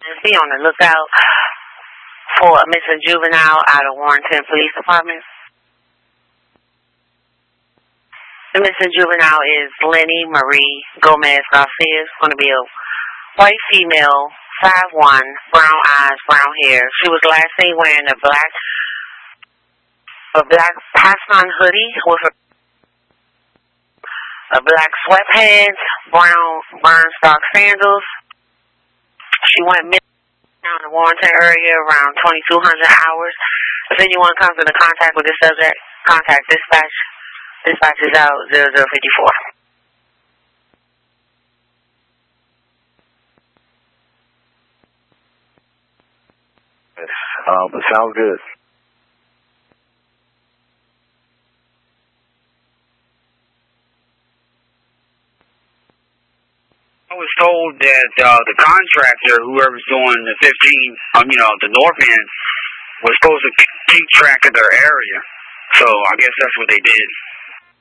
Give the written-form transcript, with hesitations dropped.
Be on the lookout for a missing juvenile out of Warrenton Police Department. The missing juvenile is Lenny Marie Gomez Garcia. It's going to be a white female, 5'1", brown eyes, brown hair. She was last seen wearing a black pass-on hoodie with a black sweatpants, brown Bernstock sandals. She went missing down the Warrenton area around 2200 hours. If anyone comes into contact with this subject, contact dispatch. Dispatch is out 0054. Sounds good. I was told that the contractor, whoever's doing the 15, the north end, was supposed to keep track of their area. So I guess that's what they did.